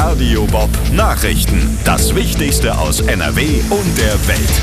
Radio Bob Nachrichten. Das Wichtigste aus NRW und der Welt.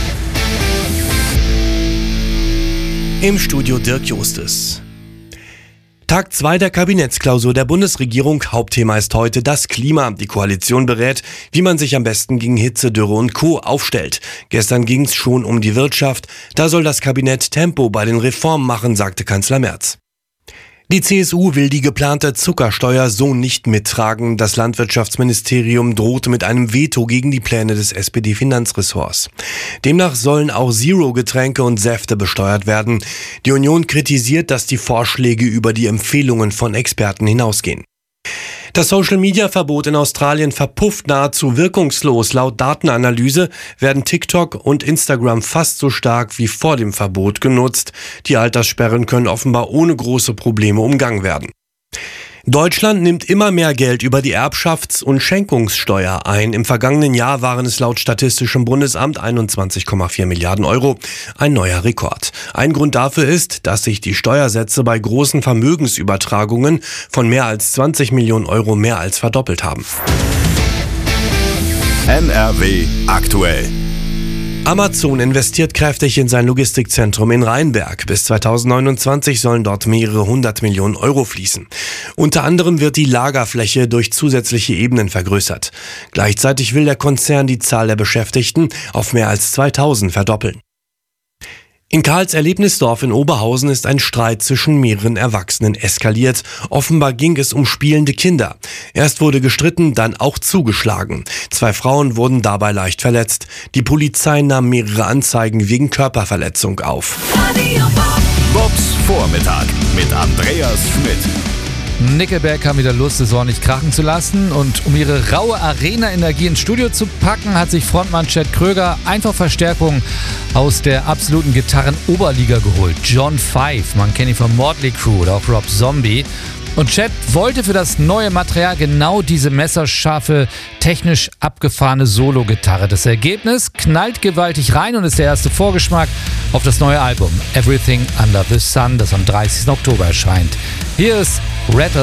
Im Studio Dirk Justus. Tag 2 der Kabinettsklausur der Bundesregierung. Hauptthema ist heute das Klima. Die Koalition berät, wie man sich am besten gegen Hitze, Dürre und Co. aufstellt. Gestern ging es schon um die Wirtschaft. Da soll das Kabinett Tempo bei den Reformen machen, sagte Kanzler Merz. Die CSU will die geplante Zuckersteuer so nicht mittragen. Das Landwirtschaftsministerium drohte mit einem Veto gegen die Pläne des SPD-Finanzressorts. Demnach sollen auch Zero-Getränke und Säfte besteuert werden. Die Union kritisiert, dass die Vorschläge über die Empfehlungen von Experten hinausgehen. Das Social-Media-Verbot in Australien verpufft nahezu wirkungslos. Laut Datenanalyse werden TikTok und Instagram fast so stark wie vor dem Verbot genutzt. Die Alterssperren können offenbar ohne große Probleme umgangen werden. Deutschland nimmt immer mehr Geld über die Erbschafts- und Schenkungssteuer ein. Im vergangenen Jahr waren es laut Statistischem Bundesamt 21,4 Milliarden Euro. Ein neuer Rekord. Ein Grund dafür ist, dass sich die Steuersätze bei großen Vermögensübertragungen von mehr als 20 Millionen Euro mehr als verdoppelt haben. NRW aktuell. Amazon investiert kräftig in sein Logistikzentrum in Rheinberg. Bis 2029 sollen dort mehrere 100 Millionen Euro fließen. Unter anderem wird die Lagerfläche durch zusätzliche Ebenen vergrößert. Gleichzeitig will der Konzern die Zahl der Beschäftigten auf mehr als 2000 verdoppeln. In Karls Erlebnisdorf in Oberhausen ist ein Streit zwischen mehreren Erwachsenen eskaliert. Offenbar ging es um spielende Kinder. Erst wurde gestritten, dann auch zugeschlagen. 2 Frauen wurden dabei leicht verletzt. Die Polizei nahm mehrere Anzeigen wegen Körperverletzung auf. Bobs Vormittag mit Andreas Schmidt. Nickelback haben wieder Lust, es ordentlich krachen zu lassen. Und um ihre raue Arena-Energie ins Studio zu packen, hat sich Frontmann Chad Kroeger einfach Verstärkung aus der absoluten Gitarren-Oberliga geholt. John Five, man kennt ihn von Motley Crue oder auch Rob Zombie. Und Chad wollte für das neue Material genau diese messerscharfe, technisch abgefahrene Solo-Gitarre. Das Ergebnis knallt gewaltig rein und ist der erste Vorgeschmack auf das neue Album Everything Under the Sun, das am 30. Oktober erscheint. Hier ist Red